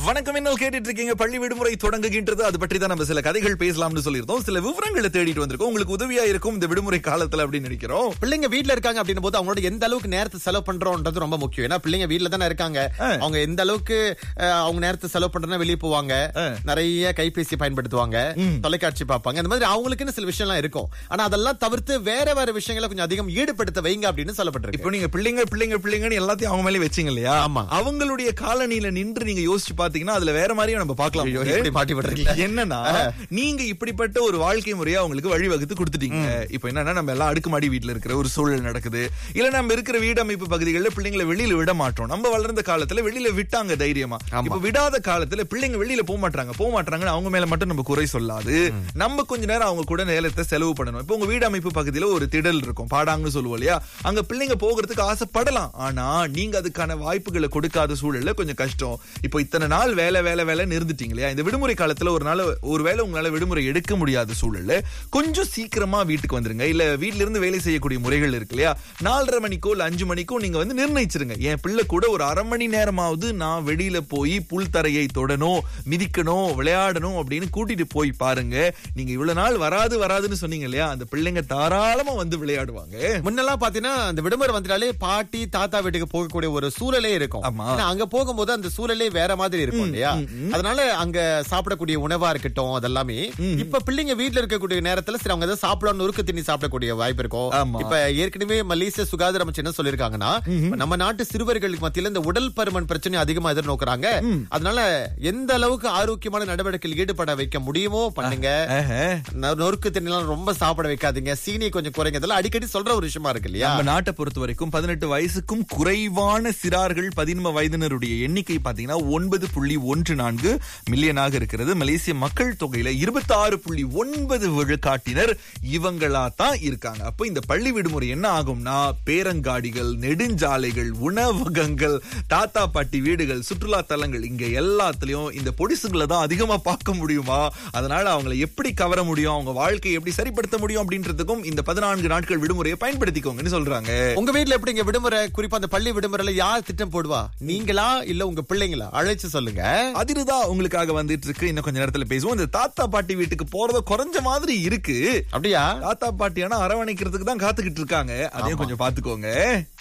வணக்கம், என்ன கேட்டுட்டு இருக்கீங்க? பள்ளி விடுமுறை தொடங்குகின்றது. அது பற்றி தான் நம்ம சில கதைகள் பேசலாம்னு சொல்லியிருந்தோம். சில விவரங்களை தேடிட்டு வந்திருக்கோம். உங்களுக்கு உதவியா இருக்கும் இந்த விடுமுறை காலத்துல அப்படின்னு நினைக்கிறோம். பிள்ளைங்க வீட்ல இருக்காங்க அப்படின்னும் போது அவங்களோட எந்த அளவுக்கு நேரத்தை செலவு பண்றோம்ன்றது ரொம்ப முக்கியம். ஏன்னா பிள்ளைங்க வீட்ல தானே இருக்காங்க. அவங்க எந்த அளவுக்கு அவங்க நேரத்தை செலவு பண்றதுன்னா வெளியே போவாங்க, நிறைய கைபேசி பயன்படுத்துவாங்க, தொலைக்காட்சி பார்ப்பாங்க. இந்த மாதிரி அவங்களுக்குன்னு சில விஷயம்லாம் இருக்கும். ஆனா அதெல்லாம் தவிர்த்து வேற வேற விஷயங்களை கொஞ்சம் அதிகம் ஈடுபடுத்த வைங்க அப்படின்னு சொல்லப்பட்டிருக்கு. இப்போ நீங்க பிள்ளைங்கன்னு எல்லாத்தையும் அவங்க மேலே வச்சீங்க இல்லையா? ஆமா. அவங்களுடைய காலனியில நின்று நீங்க யோசிச்சு பாத்தீங்கன்னா அதுல வேற மாதிரியும் நம்ம பார்க்கலாம். என்னன்னா, நீங்க இப்படிப்பட்ட ஒரு வாழ்க்கை முறையா அவங்களுக்கு வழிவகுத்து கொடுத்துட்டீங்க. இப்ப என்னன்னா, நம்ம எல்லாம் அடுக்குமாடி வீட்டுல இருக்கிற ஒரு சூழல் நடக்குது. இல்ல நம்ம இருக்கிற வீடமைப்பு பகுதிகளில் பிள்ளைங்களை வெளியில விட மாட்டோம். நம்ம வளர்ந்த காலத்துல வெளியில விட்டாங்க தைரியமா. இப்ப விடாத காலத்துல பிள்ளைங்க வெளியில போக மாட்டாங்கன்னு அவங்க மேல மட்டும் நம்ம குறை சொல்லாது. நம்ம கொஞ்ச நேரம் அவங்க கூட நேரத்தை செலவு பண்ணணும். இப்ப உங்க வீடமைப்பு பகுதியில ஒரு திடல் இருக்கும், பாடாங்கன்னு சொல்லுவோம் இல்லையா? அங்க பிள்ளைங்க போகிறதுக்கு ஆசைப்படலாம். ஆனா நீங்க அதுக்கான வாய்ப்புகளை கொடுக்காத சூழல்ல கொஞ்சம் கஷ்டம். இப்போ இத்தனை நாள் வேலை இருந்துட்டீங்க இல்லையா? இந்த விடுமுறை காலத்துல ஒருவேளை உங்களால விடுமுறை எடுக்க முடியாத சூழல்ல கொஞ்சம் சீக்கிரமா வீட்டுக்கு வந்துருங்க. இல்ல வீட்ல இருந்து வேலை செய்யக்கூடிய முறைகள் இருக்கு இல்லையா? 4:30 மணிக்கோ இல்ல 5 மணிக்கோ நீங்க வந்து நிர்ணயிச்சிருங்க. என் பிள்ளை கூட ஒரு அரை மணி நேரமாவது நான் வெளியில போய் புல் தரையை தொடணும், மிதிக்கணும், விளையாடணும் அப்படின்னு கூட்டிட்டு போய் பாருங்க. நீங்க இவ்வளவு நாள் வராதுன்னு சொன்னீங்க இல்லையா? அந்த பிள்ளைங்க தாராளமா வந்து விளையாடுவாங்க. முன்னெல்லாம் பாத்தீங்கன்னா அந்த விடுமுறை வந்துட்டாலே பாட்டி தாத்தா வீட்டுக்கு போகக்கூடிய ஒரு சூழலே இருக்கும். அங்க போகும்போது அந்த சூழலே வேற மாதிரி இருக்கும் இல்லையா? அதனால அங்க சாப்பிடக்கூடிய உணவா இருக்கட்டும் அதெல்லாமே. இப்ப பிள்ளைங்க வீட்டுல இருக்கக்கூடிய நேரத்துல சரி அவங்க ஏதாவது சாப்பிடணும், நொறுக்கு தண்ணி சாப்பிடக்கூடிய வாய்ப்பு இருக்கும். இப்ப ஏற்கனவே மலேசிய சுகாதார அமைச்சர் என்ன சொல்லிருக்காங்கன்னா, நம்ம நாட்டு சிறுவர்களுக்கு மத்தியில இந்த உடல் பருமன் பிரச்சனை அதிகமா எதிர்நோக்குறாங்க. அதனால எந்த அளவுக்கு ஆரோக்கியமான நடவடிக்கையில் ஈடுபட வைக்க முடியுமோ பண்ணுங்க. நொறுக்கு தண்ணி எல்லாம் ரொம்ப சாப்பிட வைக்காதீங்க, சீனி கொஞ்சம் குறைங்க. இதெல்லாம் அடிக்கடி சொல்ற ஒரு விஷயமா இருக்கு இல்லையா? நம்ம நாட்டை பொறுத்த வரைக்கும் 18 வயசுக்கும் குறைவான சிறார்கள் 11 வயதினருடைய எண்ணிக்கை பாத்தீங்கன்னா 9.14 மில்லியனாக இருக்கிறது. மலேசிய மக்கள் தொகையில 26.9 விழுக்காட்டினர் இவங்களா தான் இருக்காங்க. அப்போ இந்த பள்ளி விடுமுறை என்ன ஆகும்னா, பேரங்காடிகள், நெடுஞ்சாலைகள், உணவகங்கள், தாத்தா பாட்டி வீடுகள், சுற்றுலா தலங்கள், இங்க எல்லாத்துலயும் இந்த பொடிசுங்களை தான் அதிகமா பார்க்க முடியுமா? அதனால அவங்களை எப்படி கவர முடியும், அவங்க வாழ்க்கையை எப்படி சரிப்படுத்த முடியும் அப்படின்றதுக்கும் இந்த 14 நாட்கள் விடுமுறையை பயன்படுத்திக்கோங்கன்னு சொல்றாங்க. உங்க வீட்டுல எப்படிங்க விடுமுறை, குறிப்பா அந்த பள்ளி விடுமுறையில யார் திட்டம் போடுவா? நீங்களா இல்ல உங்க பிள்ளைங்களா? அழைச்சு சொல்லுங்க. அதிர்தான் உங்களுக்காக வந்துட்டு இருக்கு. இன்னும் கொஞ்ச நேரத்துல பேசுவோம். இந்த தாத்தா பாட்டி வீட்டுக்கு போறத குறைஞ்ச மாதிரி இருக்கு. அப்படியா? தாத்தா பாட்டி ஆனா அரவணைக்கிறதுக்கு தான் காத்துக்கிட்டு இருக்காங்க. அதையும் கொஞ்சம் பாத்துக்கோங்க.